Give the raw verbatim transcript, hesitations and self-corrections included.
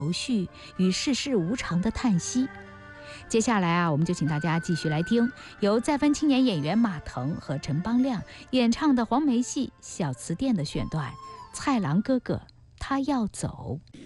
愁绪与世事无常的叹息。接下来啊，我们就请大家继续来听由再婚青年演员马腾和陈邦亮演唱的黄梅戏《小词店》的选段《蔡郎哥哥他要走》。